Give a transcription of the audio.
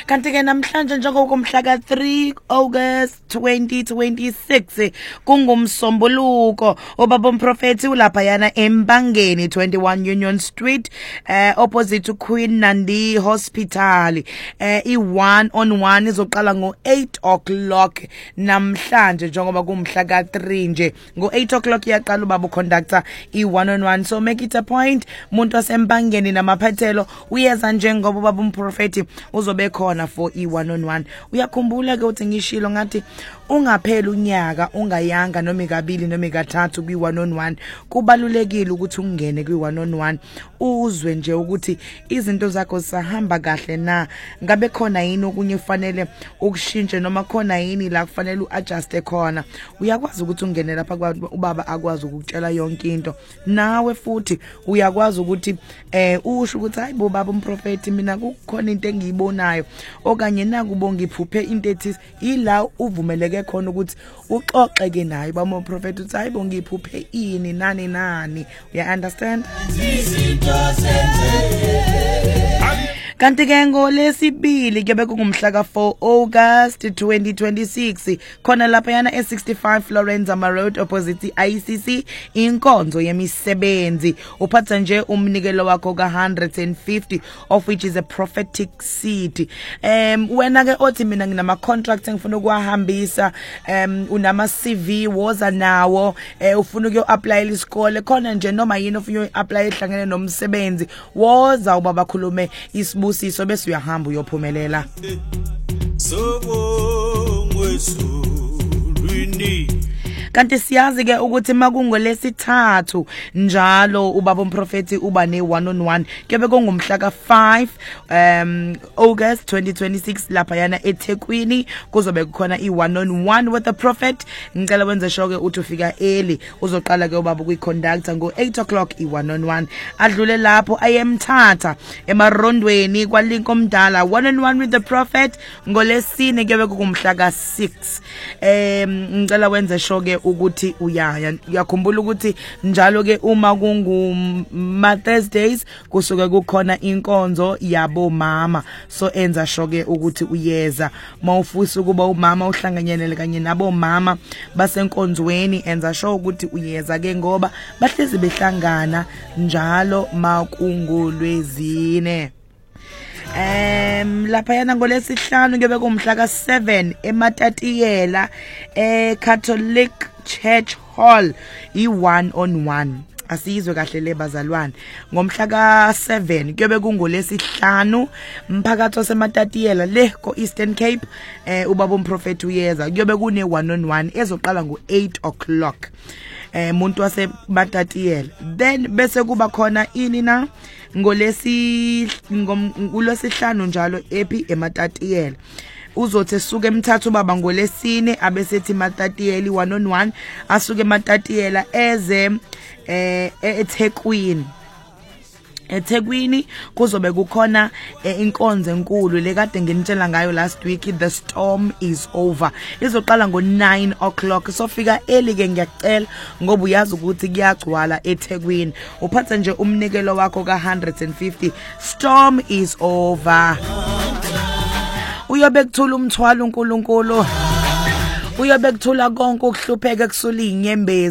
Kanti ke namhlanje njengokumhla ka3 August 2026 kungumsombuluko obaba umprofeti ulapha yana eMbangeni 21 Union Street opposite Queen Nandi Hospital i1 on 1 izoqala ngo8 o'clock namhlanje njengoba kumhla ka3 nje ngo8 o'clock iyaqala ubaba uconductor i1 on 1 so make it a point umuntu wasembangeni namaphathelo uyeza njengoba ubaba umprofeti uzobe khona for i1 on 1 uyakhumbula ke uthi ngishilo ngathi ungaphela unyaka ungayanga noma kabili noma kathathu kwi1 on 1 kubalulekile ukuthi ungene kwi1 on 1 uzwe nje ukuthi izinto zakho zisahamba kahle na ngabe khona yini okunye kufanele ukushintshe noma khona yini la kufanele uadjust khona uyakwazi ukuthi ungene lapha ubaba akwazi ukutshela yonke into nawe futhi uyakwazi ukuthi usho ukuthi hayibo baba umprofeti mina kukhona into engiyibonayo okanye nakubo ngiphuphe into ethi ila uvumeleke khona ukuthi uxoxeke naye baba umprofeti uthi hayibo ngiphuphe ini nani uya understand kanti ke ngolesibili kube kungumhla ka4 August 2026 khona lapha yana e65 Florence Ama Road opposite ICC inkonzo yemisebenzi uphatha nje umnikelo wakho ka150 of which is a prophetic seed wena ke othi mina nginama contracts engifuna ukuhambisa unama CV woza nawo ufuna ukuyo apply isikole khona nje noma yini ufuna ukuyo apply ehlangene nomsebenzi woza ubaba khulume isibusiso bese uyahamba uyophumelela kanti siyazi ke ukuthi makungolesithathu njalo ubaba umprofeti uba ne1 on 1 kebe kungumhla ka5 August 2026 lapha yana eThekwini kuzobe kukhona i1 on 1 with the prophet ngicela wenze sure ke uthi ufika early uzoqala ke ubaba ukuyiconductor ngo8 o'clock i1 on 1 adlule lapho ayemthatha emarondweni kwalinko omdala 1 on 1 with the prophet ngolesine kebe kungumhla ka6 ngicela wenze sure ke ukuthi uyakhumbula ukuthi njalo ke uma kunguma Thursdays kusuke kukhona inkonzo yabo mama so enza shoke ukuthi uyeza mawufusa kuba umama uhlanganyelele kanye nabo mama basenkonzweni enza sure ukuthi uyeza ke ngoba bahlezi behlangana njalo makungolwezine lapha yana ngolesihlanu kube kumhla ka7 eMatatiyela Catholic Church Hall i1 on 1 asizwe kahle le bazalwane ngomhla ka7 kube kungolesihlanu mphakathi waseMatatiyela le ko Eastern Cape ubaba umprofeti uyeza kube kune 1 on 1 ezoqala ngo8 o'clock umuntu waseMatatiyela then bese kuba khona ini na ngolesihlanu njalo epi eMatatiyela uzothi esuke emthathu baba ngolesine abesethi Matatiyela 1 on 1 asuke eMatatiyela eze eThekwini kuzobe kukhona inkonzo enkulu lekade nginitshela ngayo last week the storm is over izoqala ngo9 o'clock sofika early ke ngiyacela ngoba uyazi ukuthi kuyagcwala eThekwini uphatha nje umnikelo wakho ka150 storm is over uyobe kuthula umthwalo uNkulunkulu uyobe kuthula konke ukuhlupheka kusula inyembezi